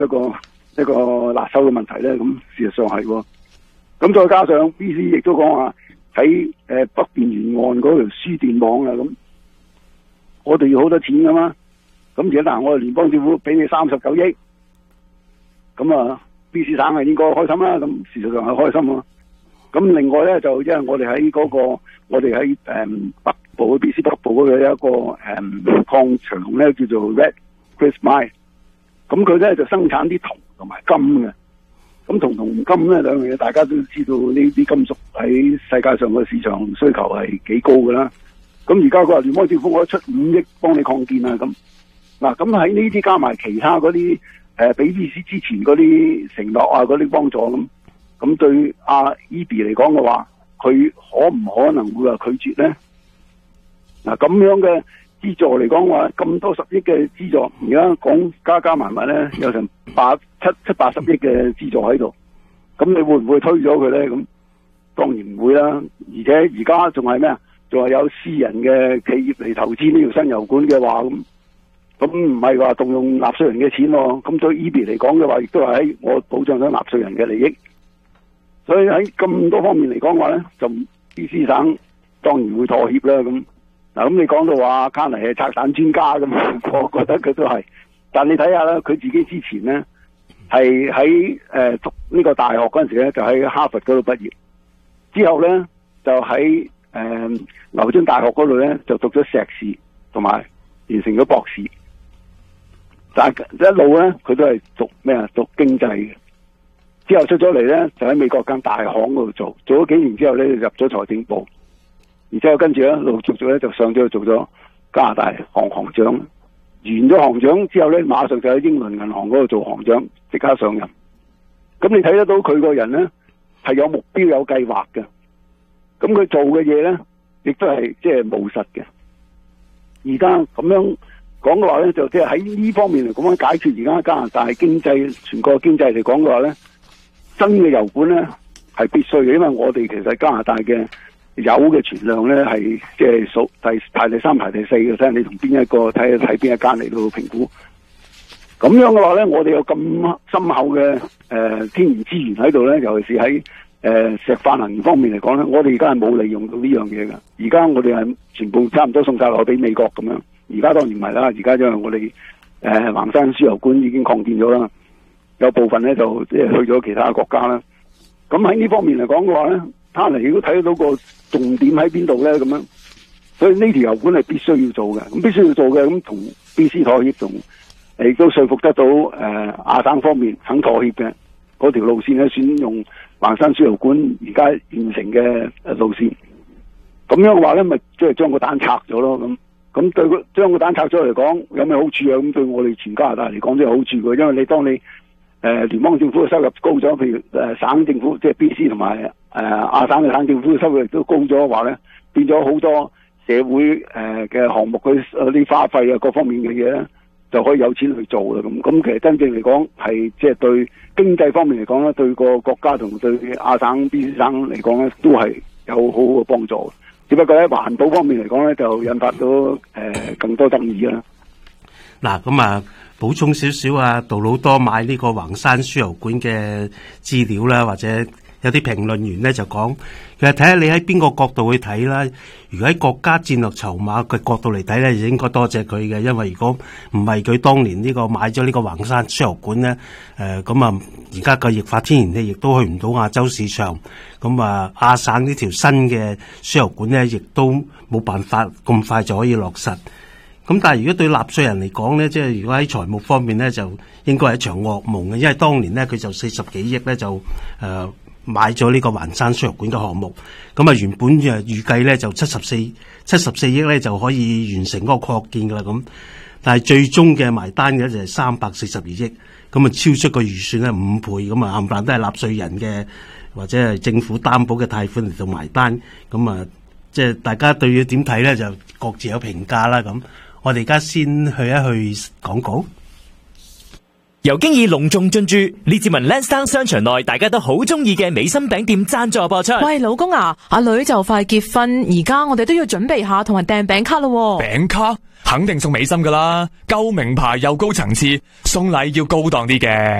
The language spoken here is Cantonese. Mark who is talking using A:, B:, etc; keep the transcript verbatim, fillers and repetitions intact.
A: 一個一個辣手嘅問題咧？咁事實上係喎。咁再加上 B C 亦都講話喺誒北邊沿岸嗰條輸電網啊，咁我哋要好多錢噶嘛。咁而家嗱，我哋聯邦政府俾你三十九億，咁啊 B C 省係應該開心啦。咁事實上係開心啊。咁另外咧就因為我哋喺嗰個我哋喺誒北部 B C 北部嗰度有一個誒、嗯、礦場咧叫做 Red Chris Mine， 咁佢咧就生產啲銅同埋金嘅。咁銅同金咧兩樣嘢，大家都知道呢啲金屬喺世界上嘅市場需求係幾高噶啦。咁而家佢話聯邦政府我出五億幫你擴建啊，咁嗱，咁喺呢啲加埋其他嗰啲誒，俾 B C 之前嗰啲承諾啊，嗰啲幫助咁，咁對阿 E B 嚟講嘅話，佢可唔可能會話拒絕咧？嗱，咁樣嘅資助嚟講話，咁多十億嘅資助，而家講加加埋埋咧，有成八七七八十億嘅資助喺度，咁你會唔會推咗佢咧？咁當然唔會啦。而且而家仲係咩啊？仲係有私人嘅企業嚟投資呢條新油管嘅話，咁咁唔係話動用納稅人嘅錢喎。咁對 E B 嚟講嘅話，亦都係喺我保障咗納稅人嘅利益。所以喺咁多方面嚟講嘅話咧，就 B C 省當然會妥協啦。咁嗱，咁你講到話卡尼係拆彈專家咁，我覺得佢都係。但你睇下啦，佢自己之前咧係喺誒讀呢個大學嗰陣時咧，就喺哈佛嗰度畢業，之後咧就喺誒、呃、牛津大學嗰度咧就讀咗碩士，同埋完成咗博士。但係一路咧佢都係讀咩啊？讀經濟嘅。之後出咗嚟咧，就喺美國間大行嗰度做，做咗幾年之後咧，就入咗財政部。然之後跟住咧，陸續續咧就上咗去做咗加拿大行行長，完咗行長之後咧，馬上就喺英倫銀行嗰度做行長，即刻上任。咁你睇得到佢個人咧係有目標有計劃嘅，咁佢做嘅嘢咧亦都係即係務實嘅。而家咁樣講嘅話咧，就即係喺呢方面嚟咁樣解決而家加拿大經濟全國經濟嚟講嘅話咧，新嘅油管咧係必須嘅，因為我哋其實加拿大嘅油嘅存量咧係即係數第排第三排第四嘅，睇下你同邊一個睇睇邊一間嚟到評估。咁樣嘅話咧，我哋有咁深厚嘅誒、呃、天然資源喺度咧，尤其是喺誒、呃、石化能源方面嚟講咧，我哋而家係冇利用到呢樣嘢嘅。而家我哋係全部差唔多送晒落去俾美國咁樣。而家當然唔係啦，而家因為我哋誒、呃、橫山輸油管已經擴建咗啦，有部分咧就即係去咗其他國家啦。咁喺呢方面嚟講嘅話咧，他嚟如果睇得到個重點喺邊度咧咁樣，所以呢條油管係必須要做嘅，咁必須要做嘅，咁同 B C 妥協，同亦都說服得到誒亞、呃、省方面肯妥協嘅嗰條路線咧，選用橫山輸油管而家現成嘅路線。咁樣嘅話咧，咪即係將個蛋拆咗咯。咁咁對個將個蛋拆咗嚟講，有咩好處啊？咁對我哋全加拿大嚟講都有好處嘅，因為你當你誒、呃、聯邦政府嘅收入高咗，譬如誒、呃、省政府即係 B C 同埋誒亞省嘅省政府嘅收入亦都高咗嘅話咧，變咗好多社會誒嘅項目佢啲花費啊各方面嘅嘢咧，就可以有錢去做啦。咁咁其實真正嚟講係即係對經濟方面嚟講咧，對個國家同對亞省 B C 省嚟講咧，都係有好好嘅幫助。只不過喺環保方面嚟講咧，就引發到誒、呃、更多爭議啦。
B: 嗱，咁啊，補充少少啊，杜魯多買呢個橫山輸油管嘅資料啦，或者有啲評論員咧就講，其實睇下你喺邊個角度去睇啦。如果喺國家戰略籌碼嘅角度嚟睇咧，就應該多謝佢嘅，因為如果唔係佢當年呢個買咗呢個橫山輸油管咧，誒咁啊，而家個液化天然氣亦都去唔到亞洲市場，咁啊亞省呢條新嘅輸油管咧，亦都冇辦法咁快就可以落實。咁但係如果對納稅人嚟講咧，即係如果喺財務方面咧，就應該係一場噩夢嘅，因為當年咧佢就四十幾億咧就誒。呃買咗呢個橫山輸油管嘅項目，咁啊原本誒預計咧就七十四七十四億咧就可以完成嗰個擴建噶啦咁，但係最終嘅埋單嘅就係三百四十二億，咁啊超出個預算咧五倍，咁啊冚唪唥都係納稅人嘅或者係政府擔保嘅貸款嚟到埋單，咁啊即係大家對佢點睇咧就各自有評價啦咁。我哋而家先去一去廣告。
C: 由經已隆重進駐列治文 Lansdowne 商場內大家都好中意嘅美心餅店贊助播出。
D: 喂，老公啊，阿女就快結婚，而家我哋都要準備下同人訂餅卡咯。
E: 餅卡肯定送美心噶啦，夠名牌又高層次，送禮要高檔啲嘅。